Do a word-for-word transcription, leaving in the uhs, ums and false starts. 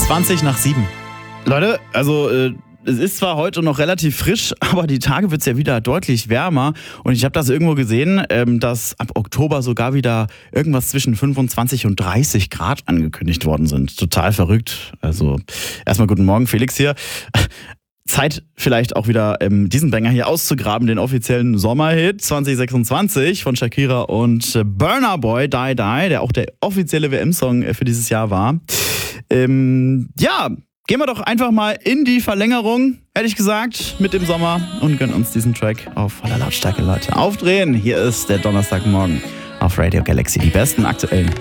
zwanzig nach sieben. Leute, also äh, es ist zwar heute noch relativ frisch, aber die Tage wird es ja wieder deutlich wärmer. Und ich habe das irgendwo gesehen, ähm, dass ab Oktober sogar wieder irgendwas zwischen fünfundzwanzig und dreißig Grad angekündigt worden sind. Total verrückt. Also erstmal guten Morgen, Felix hier. Zeit vielleicht auch wieder ähm, diesen Banger hier auszugraben, den offiziellen Sommerhit zwanzig sechsundzwanzig von Shakira und äh, Burna Boy, Die Die, der auch der offizielle W M-Song äh, für dieses Jahr war. Ähm, ja, gehen wir doch einfach mal in die Verlängerung, hätte ich gesagt, mit dem Sommer und gönnen uns diesen Track auf voller Lautstärke, Leute. Aufdrehen, hier ist der Donnerstagmorgen auf Radio Galaxy, die besten aktuellen